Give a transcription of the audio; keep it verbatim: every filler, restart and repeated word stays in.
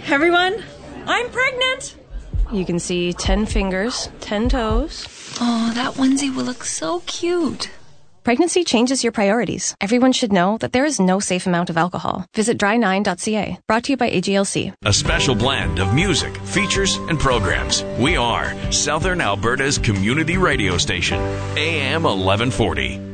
everyone, I'm pregnant. You can see ten fingers, ten toes. Oh, that onesie will look so cute. Pregnancy changes your priorities. Everyone should know that there is no safe amount of alcohol. Visit dry nine dot c a. Brought to you by A G L C. A special blend of music, features, and programs. We are Southern Alberta's community radio station, A M eleven forty.